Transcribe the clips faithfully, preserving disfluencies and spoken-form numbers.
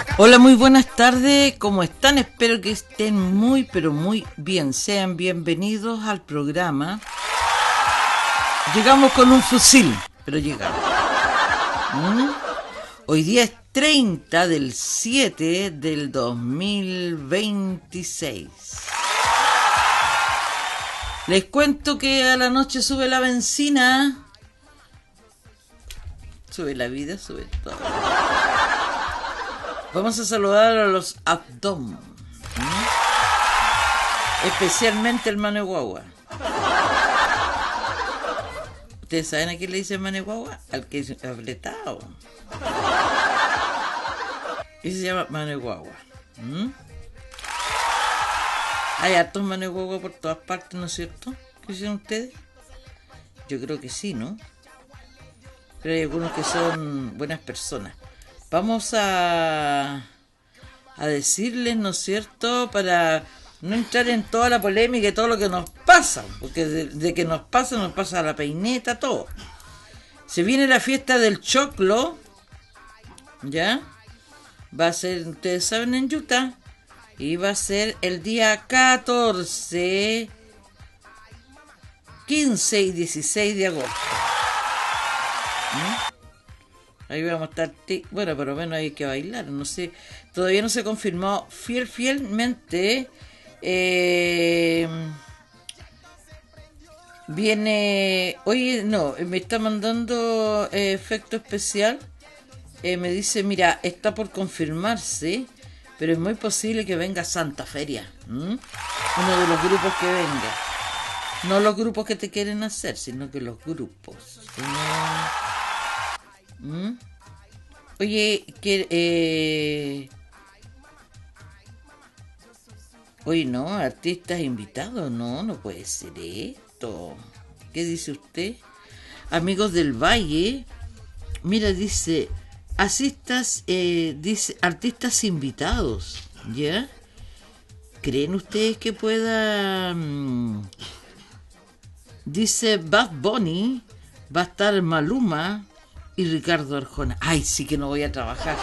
Hola, muy buenas tardes, ¿cómo están? Espero que estén muy, pero muy bien. Sean bienvenidos al programa. Llegamos con un fusil, pero llegamos. ¿Mm? Hoy día es treinta del siete del dos mil veintiséis. Les cuento que a la noche sube la benzina. Sube la vida, sube todo. Vamos a saludar a los Abdom, ¿Mm? especialmente el Mane Guagua. ¿Ustedes saben a quién le dicen Mane Guagua? Al que es apretado. Ese se llama Mane Guagua. ¿Mm? Hay hartos Mane Guagua por todas partes, ¿no es cierto? ¿Qué dicen ustedes? Yo creo que sí, ¿no? Pero hay algunos que son buenas personas. Vamos a, a decirles, ¿no es cierto?, para no entrar en toda la polémica y todo lo que nos pasa, porque de, de que nos pasa, nos pasa la peineta, todo. Se viene la fiesta del choclo, ¿ya? Va a ser, ustedes saben, en Utah, y va a ser el día catorce, quince y dieciséis de agosto. ¿Mm? Ahí vamos a estar, t- bueno, por lo menos hay que bailar, no sé, todavía no se confirmó fiel, fielmente. Eh, viene, oye, no, me está mandando eh, efecto especial, eh, me dice, mira, está por confirmarse, pero es muy posible que venga Santa Feria, ¿m? Uno de los grupos que venga, no los grupos que te quieren hacer, sino que los grupos. ¿Mm? Oye, que eh... oye, no, artistas invitados, no, no puede ser esto. ¿Qué dice usted? Amigos del Valle, mira, dice, asistas, eh, dice, artistas invitados, ¿ya? ¿Creen ustedes que pueda? Mmm, dice Bad Bunny, va a estar Maluma y Ricardo Arjona. Ay, sí que no voy a trabajar.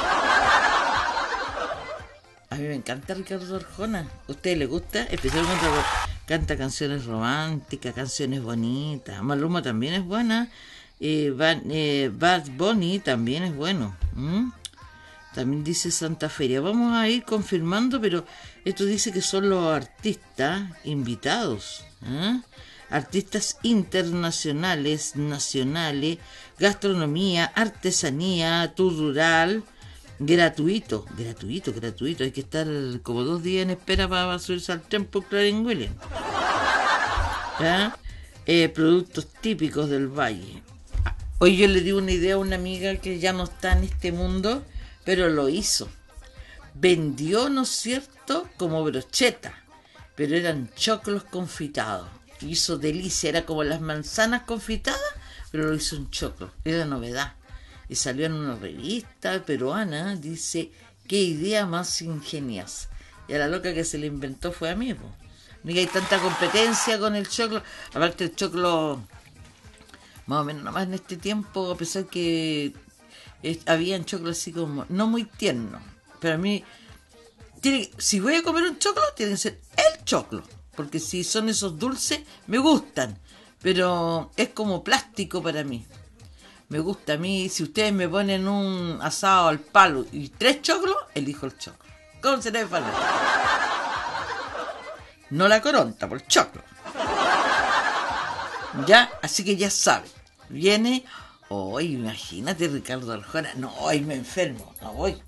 A mí me encanta Ricardo Arjona. ¿A ustedes les gusta? Especialmente cuando canta canciones románticas, canciones bonitas. Maluma también es buena. Eh, Bad, eh, Bad Bunny también es bueno. ¿Mm? También dice Santa Feria. Vamos a ir confirmando, pero esto dice que son los artistas invitados. ¿Eh? Artistas internacionales, nacionales, gastronomía, artesanía, tour rural, gratuito, gratuito, gratuito. Hay que estar como dos días en espera para subirse al tren por Clarence Williams. ¿Eh? Eh, productos típicos del valle. Hoy yo le di una idea a una amiga que ya no está en este mundo, pero lo hizo. Vendió, ¿no es cierto?, como brocheta, pero eran choclos confitados. Hizo delicia, era como las manzanas confitadas, pero lo hizo en choclo, era novedad. Y salió en una revista peruana, dice, qué idea más ingeniosa. Y a la loca que se le inventó fue a mí, po. Mira, hay tanta competencia con el choclo, aparte el choclo, más o menos nomás en este tiempo, a pesar que es, habían choclos así como, no muy tiernos, pero a mí, tiene, si voy a comer un choclo, tiene que ser el choclo. Porque si son esos dulces, me gustan. Pero es como plástico para mí. Me gusta a mí. Si ustedes me ponen un asado al palo y tres choclos, elijo el choclo. ¿Cómo se debe falar? No la coronta, por el choclo. Ya, así que ya saben. Viene, oh, imagínate Ricardo Arjona. No, hoy me enfermo, no voy.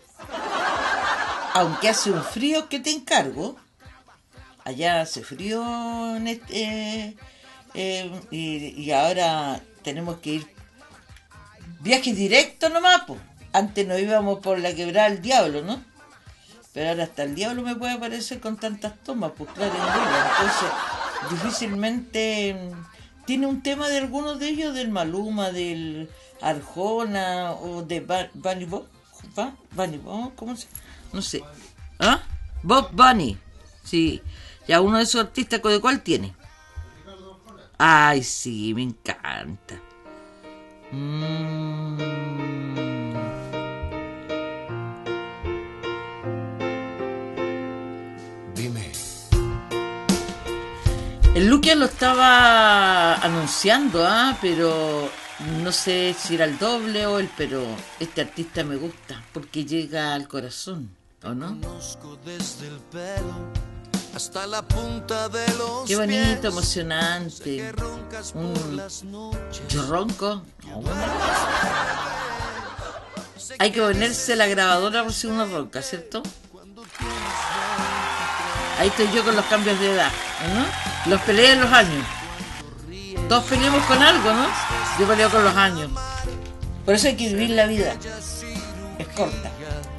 Aunque hace un frío que te encargo. Allá hace frío en este, eh, eh, y, y ahora tenemos que ir viajes directos nomás, pues. Antes nos íbamos por la quebrada del diablo, ¿no? Pero ahora hasta el diablo me puede aparecer con tantas tomas, pues claro, entonces difícilmente tiene un tema de algunos de ellos, del Maluma, del Arjona o de Bunny Bob, Bunny Bob, ¿cómo se? No sé, ¿ah? Bob Bunny, sí. Ya uno de esos artistas, ¿de cuál tiene? Ay, sí, me encanta. Mm. El Luquia lo estaba anunciando, ¿ah? Pero no sé si era el doble o el, pero este artista me gusta porque llega al corazón, ¿o no? Desde el pelo hasta la punta de los Qué bonito, pies, emocionante. Un... ¿Yo ronco? No, bueno. Hay que ponerse la grabadora por si uno ronca, ¿cierto? Ahí estoy yo con los cambios de edad, ¿no? Los peleé en los años. Todos peleamos con algo, ¿no? Yo peleo con los años. Por eso hay que vivir la vida. Es corta.